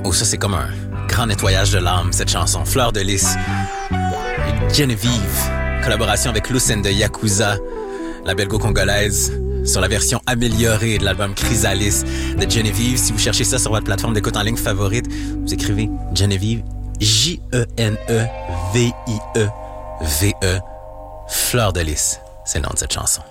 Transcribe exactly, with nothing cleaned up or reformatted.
Oh, ça, c'est comme un grand nettoyage de l'âme, cette chanson. Fleur de lys. Et Genevieve, collaboration avec Lucenda Yakuza, la belgo-congolaise, sur la version améliorée de l'album Chrysalis de Genevieve. Si vous cherchez ça sur votre plateforme d'écoute en ligne favorite, vous écrivez Genevieve, J E N E V I E V E, Fleur de lys. C'est le nom de cette chanson.